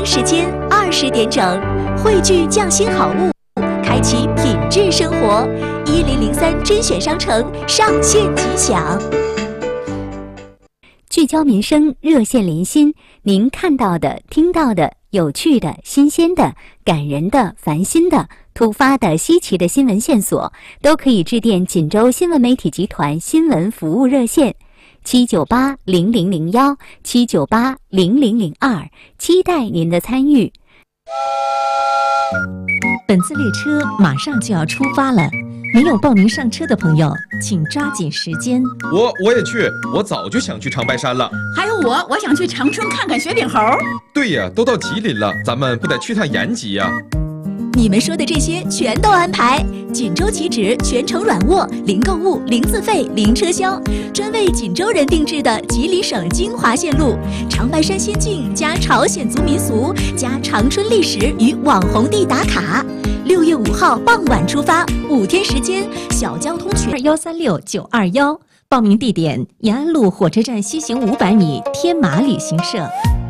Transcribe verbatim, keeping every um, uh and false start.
时间二十点整，汇聚匠心好物，开启品质生活。一零零三甄选商城上线即享。 聚焦民生，热线连心，您看到的、听到的、有趣的、新鲜的、感人的、烦心的、突发的、稀奇的新闻线索，都可以致电锦州新闻媒体集团新闻服务热线七九八零零零幺七九八零零零二，期待您的参与。 本次列车马上就要出发了，没有报名上车的朋友，请抓紧时间。 我我也去，我早就想去长白山了。 还有我，我想去长春看看雪顶猴。 对呀，都到吉林了，咱们不得去趟延吉呀？ 你们说的这些全都安排。锦州起止全程软卧，零购物、零自费、零车销，专为锦州人定制的吉林省精华线路，长白山仙境加朝鲜族民俗加长春历史与网红地打卡。六月五号傍晚出发，五天时间，小交通群二幺三六九二幺，报名地点延安路火车站西行五百米天马旅行社。